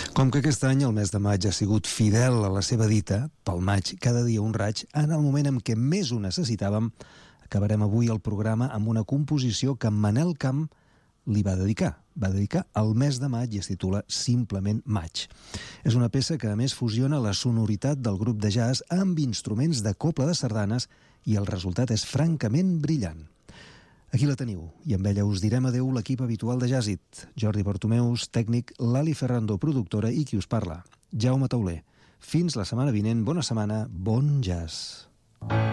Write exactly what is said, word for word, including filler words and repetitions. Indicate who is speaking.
Speaker 1: Com que aquest any el mes de maig ha sigut fidel a la seva dita, pel maig cada dia un raig, en el moment en què més ho necessitàvem, acabarem avui el programa amb una composició que en Manel Camp li va dedicar. Va dedicar al mes de maig i es titula simplement Maig. És una peça que a més fusiona la sonoritat del grup de jazz amb instruments de cobla de sardanes i el resultat és francament brillant. Aquí la teniu, i amb ella us direm adeu l'equip habitual de Jazzit. Jordi Bartomeus, tècnic, Lali Ferrando, productora, i qui us parla, Jaume Tauler. Fins la setmana vinent, bona setmana, bon jazz.